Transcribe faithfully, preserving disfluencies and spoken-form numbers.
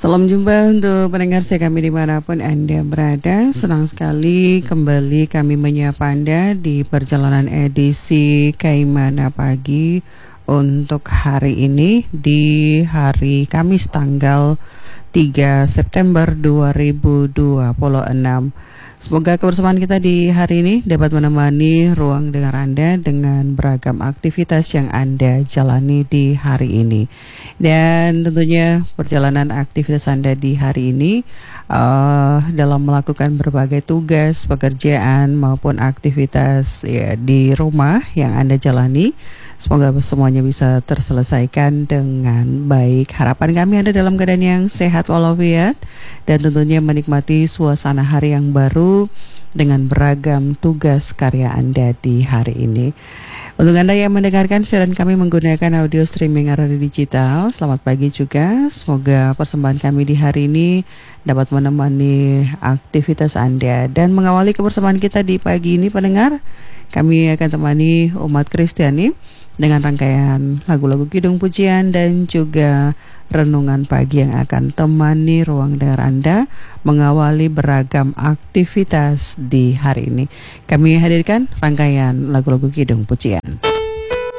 Salam jumpa untuk pendengar setia kami dimanapun Anda berada. Senang sekali kembali kami menyapa Anda di perjalanan edisi Kaimana Pagi untuk hari ini di hari Kamis tanggal tiga September dua ribu dua puluh enam. Semoga kebersamaan kita di hari ini dapat menemani ruang dengar Anda dengan beragam aktivitas yang Anda jalani di hari ini. Dan tentunya perjalanan aktivitas Anda di hari ini uh, dalam melakukan berbagai tugas, pekerjaan maupun aktivitas ya, di rumah yang Anda jalani. Semoga semuanya bisa terselesaikan dengan baik. Harapan kami Anda dalam keadaan yang sehat walafiat dan tentunya menikmati suasana hari yang baru dengan beragam tugas karya Anda di hari ini. Untuk Anda yang mendengarkan siaran kami menggunakan audio streaming radio digital, selamat pagi juga. Semoga persembahan kami di hari ini dapat menemani aktivitas Anda. Dan mengawali kebersamaan kita di pagi ini pendengar, kami akan temani umat Kristiani dengan rangkaian lagu-lagu kidung pujian dan juga renungan pagi yang akan temani ruang dengar Anda mengawali beragam aktivitas di hari ini. Kami hadirkan rangkaian lagu-lagu kidung pujian.